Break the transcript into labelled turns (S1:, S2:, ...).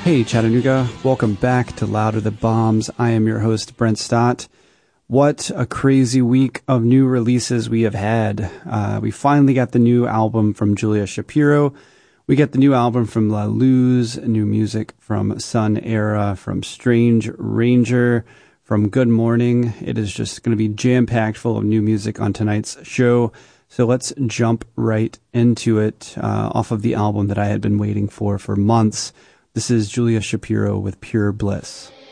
S1: Hey Chattanooga, welcome back to Louder the Bombs. I am your host, Brent Stott. What a crazy week of new releases we have had. We finally got the new album from Julia Shapiro. We get the new album from La Luz, new music from Sun Era, from Strange Ranger, from Good Morning. It is just going to be jam-packed full of new music on tonight's show. So let's jump right into it off of the album that I had been waiting for months. This is Julia Shapiro with Pure Bliss.